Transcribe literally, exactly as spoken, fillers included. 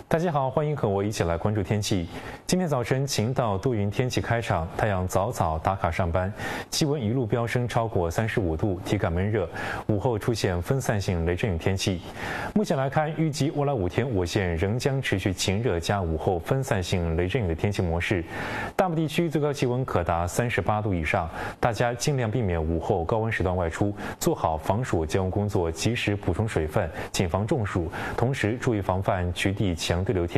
大家好，欢迎和我一起来关注天气。今天早晨晴到多云天气开场，太阳早早打卡上班，气温一路飙升超过三十五度，体感闷热。午后出现分散性雷阵雨天气。目前来看，预计未来五天我县仍将持续晴热加午后分散性雷阵雨的天气模式。大部地区最高气温可达三十八度以上，大家尽量避免午后高温时段外出，做好防暑降温工作，及时补充水分，谨防中暑，同时注意防范局地强对流天气。